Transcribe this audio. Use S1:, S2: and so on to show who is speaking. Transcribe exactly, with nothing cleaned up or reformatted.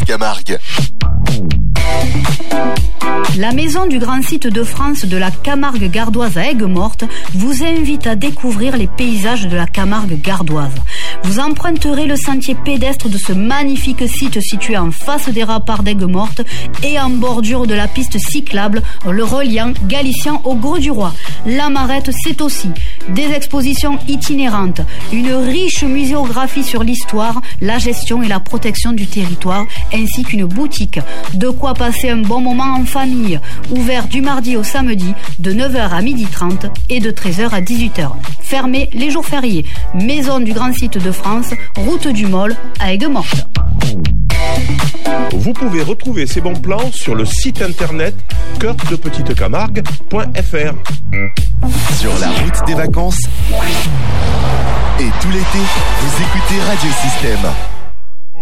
S1: Camargue.
S2: La maison du grand site de France de la Camargue gardoise à Aigues-Mortes vous invite à découvrir les paysages de la Camargue gardoise. Vous emprunterez le sentier pédestre de ce magnifique site situé en face des ramparts d'Aigues-Mortes et en bordure de la piste cyclable le reliant Galician au Grau-du-Roi. La Marette, c'est aussi des expositions itinérantes, une riche muséographie sur l'histoire, la gestion et la protection du territoire, ainsi qu'une boutique. De quoi passer un bon moment en famille, ouvert du mardi au samedi de neuf heures à midi trente et de treize heures à dix-huit heures. Fermé les jours fériés. Maison du grand site de France, route du Môle à Aigues-Mortes.
S3: Vous pouvez retrouver ces bons plans sur le site internet cœur de petite camargue point f r.
S1: Sur la route des vacances et tout l'été, vous écoutez Radio Système.